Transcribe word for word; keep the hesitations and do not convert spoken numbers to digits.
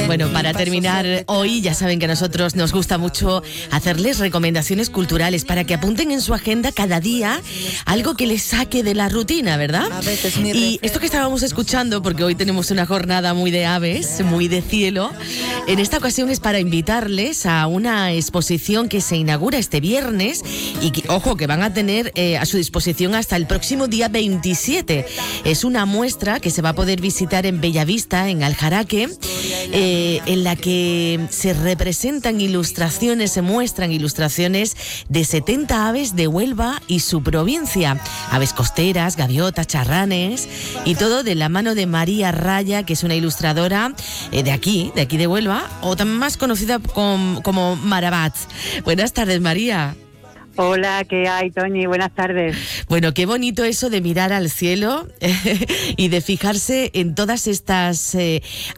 Bueno, para terminar hoy, ya saben que a nosotros nos gusta mucho hacerles recomendaciones culturales para que apunten en su agenda cada día algo que les saque de la rutina, ¿verdad? Y esto que estábamos escuchando, porque hoy tenemos una jornada muy de aves, muy de cielo, en esta ocasión es para invitarles a una exposición que se inaugura este viernes y que, ojo, que van a tener eh, a su disposición hasta el próximo día veintisiete. Es una muestra que se va a poder visitar en Bellavista, en Aljaraque, eh, en la que se representan ilustraciones, se muestran ilustraciones de setenta aves de Huelva y su provincia. Aves costeras, gaviotas, charranes y todo de la mano de María Raya, que es una ilustradora eh, de aquí, de aquí de Huelva, o también más conocida como, como Marabat. Buenas tardes, María. Hola, ¿qué hay, Toñi? Buenas tardes. Bueno, qué bonito eso de mirar al cielo y de fijarse en todas estas eh,